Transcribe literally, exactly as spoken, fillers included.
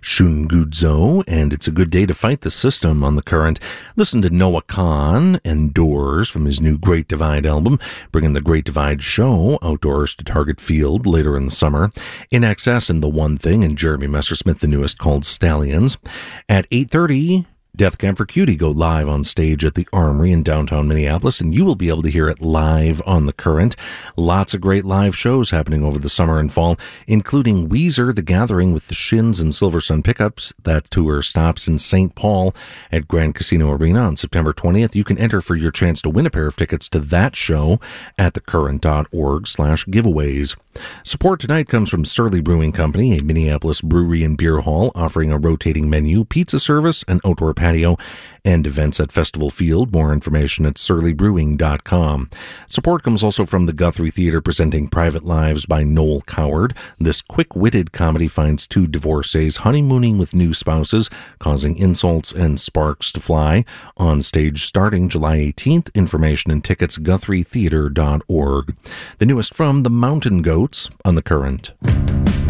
Shungudzo, and it's a good day to fight the system on the Current. Listen to Noah Kahn and Doors from his new Great Divide album, bringing the Great Divide show outdoors to Target Field later in the summer. In Excess and The One Thing, and Jeremy Messersmith, the newest, called Stallions. At eight thirty, Death Camp for Cutie go live on stage at the Armory in downtown Minneapolis, and you will be able to hear it live on the Current. Lots of great live shows happening over the summer and fall, including Weezer, The Gathering with the Shins and Silver Sun Pickups. That tour stops in Saint Paul at Grand Casino Arena on September twentieth. You can enter for your chance to win a pair of tickets to that show at thecurrent.org slash giveaways. Support tonight comes from Surly Brewing Company, a Minneapolis brewery and beer hall offering a rotating menu, pizza service, and outdoor patio, and events at Festival Field. More information at surly brewing dot com. Support comes also from the Guthrie Theater, presenting Private Lives by Noel Coward. This quick-witted comedy finds two divorcees honeymooning with new spouses, causing insults and sparks to fly. On stage starting July eighteenth. Information and tickets guthrie theater dot org. The newest from the Mountain Goats on the Current.